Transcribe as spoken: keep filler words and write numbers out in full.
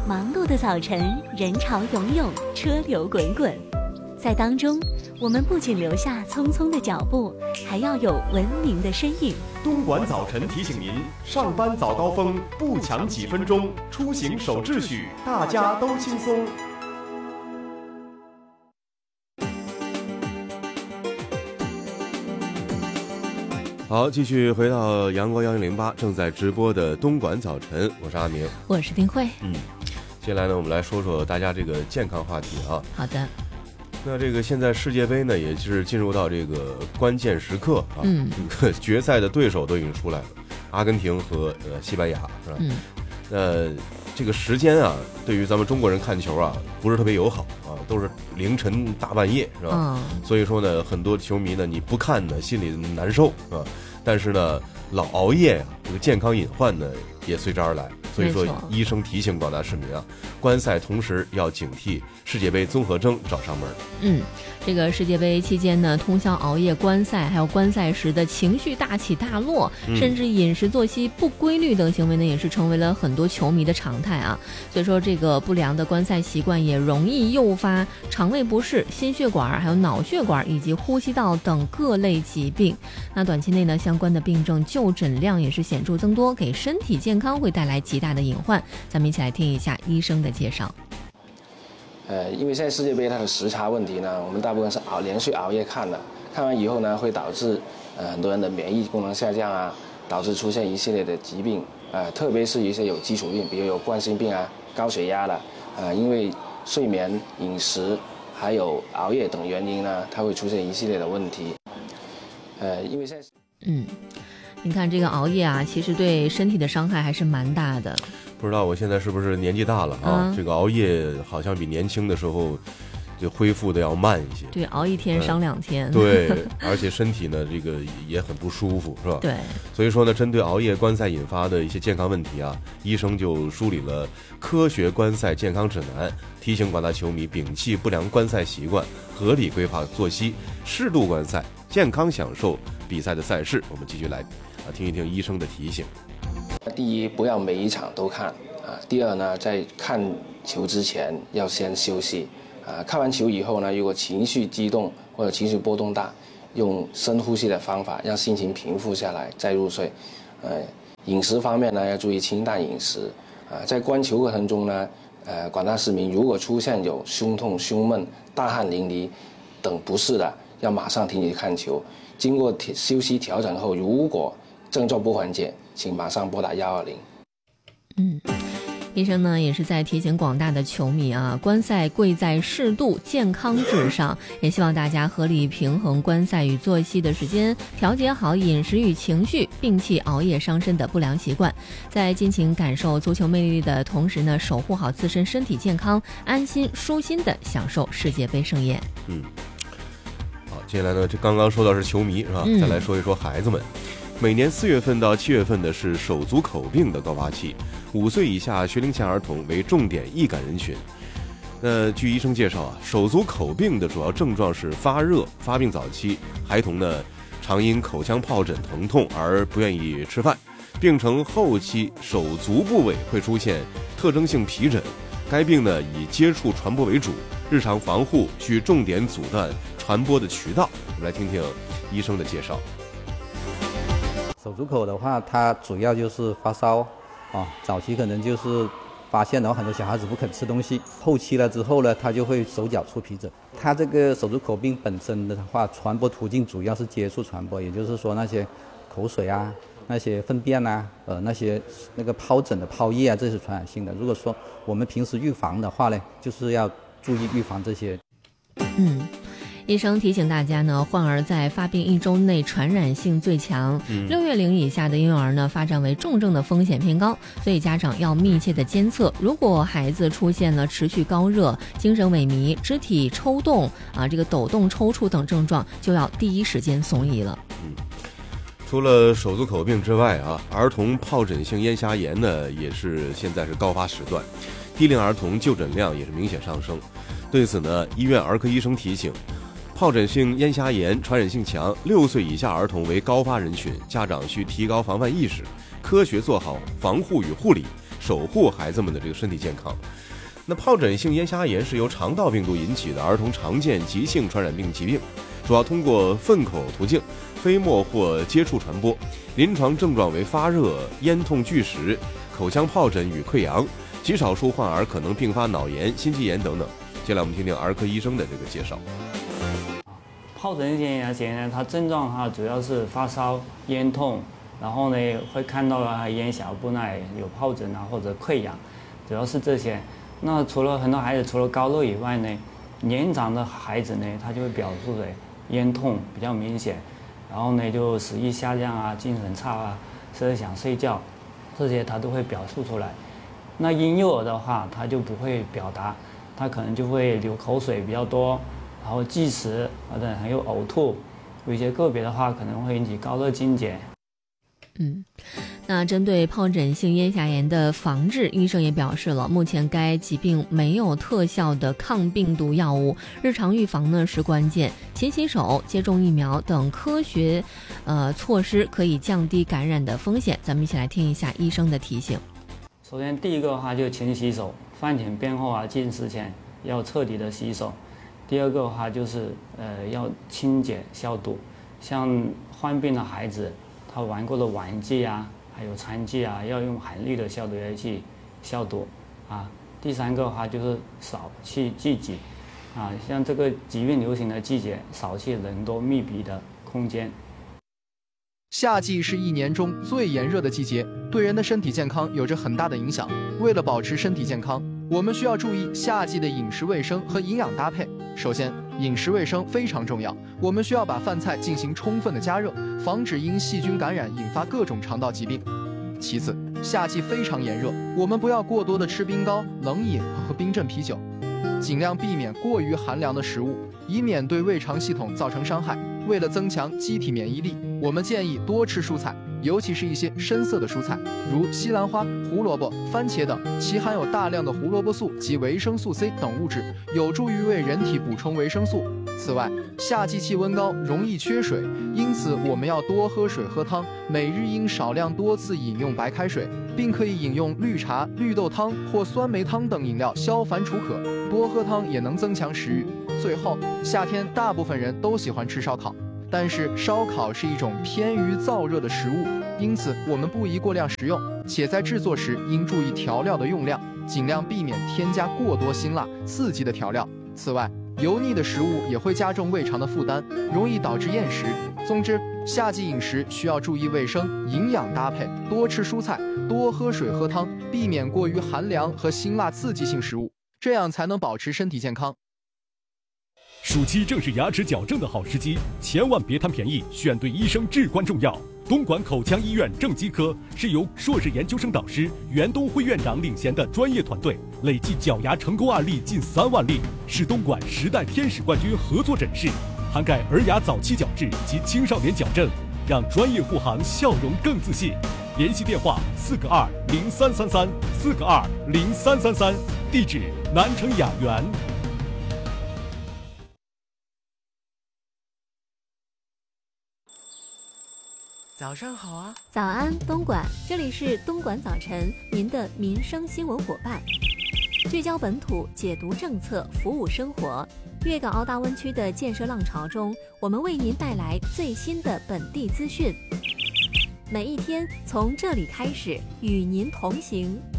忙碌的早晨，人潮涌涌，车流滚滚，在当中，我们不仅留下匆匆的脚步，还要有文明的身影。 东莞早晨提醒您：上班早高峰不抢几分钟，出行守秩序，大家都轻松。好，继续回到阳光幺零零八正在直播的东莞早晨，我是阿明， 我是丁慧。 嗯，接下来呢，我们来说说大家这个健康话题啊。 好的。 那这个现在世界杯呢，也是进入到这个关键时刻啊。嗯，这个决赛的对手都已经出来了，阿根廷和呃西班牙，是吧？嗯。那这个时间啊，对于咱们中国人看球啊，不是特别友好啊，都是凌晨大半夜，是吧？嗯。所以说呢，很多球迷呢，你不看呢，心里难受啊。但是呢，老熬夜呀、啊，这个健康隐患呢，也随之而来。所以说，医生提醒广大市民啊，观赛同时要警惕世界杯综合征找上门。 嗯，这个世界杯期间呢，通宵熬夜观赛，还有观赛时的情绪大起大落，嗯、甚至饮食作息不规律等行为呢，也是成为了很多球迷的常态啊。所以说，这个不良的观赛习惯也容易诱发肠胃不适、心血管、还有脑血管以及呼吸道等各类疾病。那短期内呢，相关的病症就诊量也是显著增多，给身体健康会带来极大的隐患。咱们一起来听一下医生的介绍。 呃，因为现在世界杯它的时差问题呢，我们大部分是熬连续熬夜看的，看完以后呢，会导致呃很多人的免疫功能下降啊，导致出现一系列的疾病，呃，特别是一些有基础病，比如有冠心病啊、高血压的，呃，因为睡眠、饮食还有熬夜等原因呢，它会出现一系列的问题。呃，因为现在嗯。你看这个熬夜啊，其实对身体的伤害还是蛮大的。 不知道我现在是不是年纪大了啊？嗯、这个熬夜好像比年轻的时候就恢复的要慢一些。 对，熬一天伤两天。 嗯、对，而且身体呢，这个也很不舒服，是吧？ 对。 所以说呢，针对熬夜观赛引发的一些健康问题啊，医生就梳理了科学观赛健康指南，提醒广大球迷摒弃不良观赛习惯，合理规划作息，适度观赛，健康享受比赛的赛事。我们继续来。啊，听一听医生的提醒。 第一，不要每一场都看啊。第二呢，在看球之前要先休息啊。看完球以后呢，如果情绪激动或者情绪波动大，用深呼吸的方法让心情平复下来再入睡。呃，饮食方面呢，要注意清淡饮食啊。在观球过程中呢，呃，广大市民如果出现有胸痛、胸闷、大汗淋漓等不适的，要马上停止看球。经过休息调整后，如果症状不缓解，请马上拨打幺二零。 嗯，医生呢也是在提醒广大的球迷啊，观赛贵在适度，健康至上，也希望大家合理平衡观赛与作息的时间，调节好饮食与情绪，摒弃熬夜伤身的不良习惯，在尽情感受足球魅力的同时呢，守护好自身身体健康，安心舒心的享受世界杯盛宴。 嗯，好，接下来呢，这刚刚说到是球迷是吧？嗯、再来说一说孩子们。每年四月份到七月份的是手足口病的高发期，五岁以下学龄前儿童为重点易感人群。那据医生介绍啊，手足口病的主要症状是发热，发病早期，孩童呢常因口腔疱疹疼痛而不愿意吃饭，病程后期手足部位会出现特征性皮疹，该病呢以接触传播为主，日常防护需重点阻断传播的渠道。我们来听听医生的介绍。 手足口的话，它主要就是发烧啊，早期可能就是发现的话，很多小孩子不肯吃东西，后期了之后呢，他就会手脚出皮疹。它这个手足口病本身的话，传播途径主要是接触传播，也就是说那些口水啊、那些粪便啊、呃那些那个疱疹的疱液啊，这是传染性的。如果说我们平时预防的话呢，就是要注意预防这些。 嗯。医生提醒大家呢，患儿在发病一周内传染性最强，六、嗯、月龄以下的婴幼儿呢，发展为重症的风险偏高，所以家长要密切的监测。如果孩子出现了持续高热、精神萎靡、肢体抽动啊，这个抖动、抽搐等症状，就要第一时间送医了。 嗯，除了手足口病之外啊，儿童疱疹性咽峡炎呢，也是现在是高发时段，低龄儿童就诊量也是明显上升。对此呢，医院儿科医生提醒，疱疹性咽峡炎传染性强，六岁以下儿童为高发人群，家长需提高防范意识，科学做好防护与护理， 守护孩子们的这个身体健康。那疱疹性咽峡炎是由肠道病毒引起的儿童常见急性传染病疾病，主要通过粪口途径、飞沫或接触传播。临床症状为发热、咽痛、拒食、口腔疱疹与溃疡，极少数患儿可能并发脑炎、心肌炎等等。接下来我们听听儿科医生的这个介绍。 疱疹性咽峡炎呢，它症状哈主要是发烧、咽痛，然后呢会看到啊咽峡部那里有疱疹啊或者溃疡，主要是这些。那除了很多孩子除了高热以外呢，年长的孩子呢，他就会表述的咽痛比较明显，然后呢就食欲下降啊、精神差啊、甚至想睡觉，这些他都会表述出来。那婴幼儿的话，他就不会表达，他可能就会流口水比较多。然后忌食，或者还有呕吐，有一些个别的话可能会引起高热惊厥。 嗯，那针对疱疹性咽峡炎的防治，医生也表示了，目前该疾病没有特效的抗病毒药物，日常预防呢是关键，勤洗手、接种疫苗等科学呃措施可以降低感染的风险。咱们一起来听一下医生的提醒。 首先，第一个的话就勤洗手，饭前便后啊，进食前要彻底的洗手。第二个的话就是呃要清洁消毒，像患病的孩子，他玩过的玩具啊，还有餐具啊，要用含氯的消毒液去消毒啊。第三个的话就是少去聚集啊，像这个疾病流行的季节，少去人多密闭的空间。 夏季是一年中最炎热的季节，对人的身体健康有着很大的影响。为了保持身体健康，我们需要注意夏季的饮食卫生和营养搭配。首先，饮食卫生非常重要，我们需要把饭菜进行充分的加热，防止因细菌感染引发各种肠道疾病。其次，夏季非常炎热，我们不要过多的吃冰糕、冷饮和冰镇啤酒，尽量避免过于寒凉的食物，以免对胃肠系统造成伤害。为了增强机体免疫力，我们建议多吃蔬菜，尤其是一些深色的蔬菜，如西兰花、胡萝卜、番茄等，其含有大量的胡萝卜素及维生素 C 等物质，有助于为人体补充维生素。此外，夏季气温高，容易缺水，因此我们要多喝水喝汤，每日应少量多次饮用白开水，并可以饮用绿茶、绿豆汤或酸梅汤等饮料消烦除渴。多喝汤也能增强食欲。最后，夏天大部分人都喜欢吃烧烤，但是烧烤是一种偏于燥热的食物，因此我们不宜过量食用，且在制作时应注意调料的用量，尽量避免添加过多辛辣、刺激的调料。此外，油腻的食物也会加重胃肠的负担，容易导致厌食。总之，夏季饮食需要注意卫生、营养搭配，多吃蔬菜，多喝水喝汤，避免过于寒凉和辛辣刺激性食物，这样才能保持身体健康。 暑期正是牙齿矫正的好时机，千万别贪便宜，选对医生至关重要。东莞口腔医院正畸科是由硕士研究生导师袁东辉院长领衔的专业团队，累计矫牙成功案例近三万例，是东莞十代天使冠军合作诊室，涵盖儿牙早期矫治及青少年矫正，让专业护航笑容更自信。联系电话四个二零三三三四个二零三三三，地址南城雅园。 早上好啊！ 早安，东莞，这里是东莞早晨，您的民生新闻伙伴，聚焦本土，解读政策，服务生活。粤港澳大湾区的建设浪潮中，我们为您带来最新的本地资讯。每一天从这里开始，与您同行。